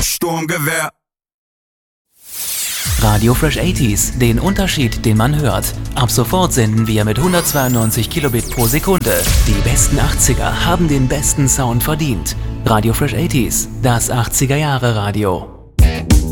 Sturmgewehr. Radio Fresh 80s, den Unterschied, den man hört. Ab sofort senden wir mit 192 Kilobit pro Sekunde. Die besten 80er haben den besten Sound verdient. Radio Fresh 80s, das 80er Jahre Radio.